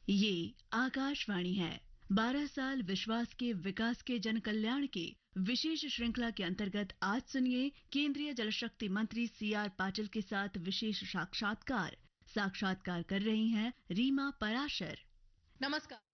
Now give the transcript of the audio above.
ये आकाशवाणी है। 12 साल विश्वास के विकास के जन कल्याण की विशेष श्रृंखला के अंतर्गत आज सुनिए केंद्रीय जल शक्ति मंत्री CR पाटिल के साथ विशेष साक्षात्कार कर रही हैं रीमा पराशर। नमस्कार।